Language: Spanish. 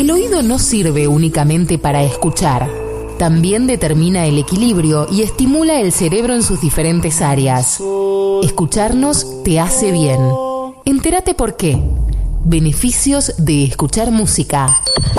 El oído no sirve únicamente para escuchar. También determina el equilibrio y estimula el cerebro en sus diferentes áreas. Escucharnos te hace bien. Entérate por qué. Beneficios de escuchar música.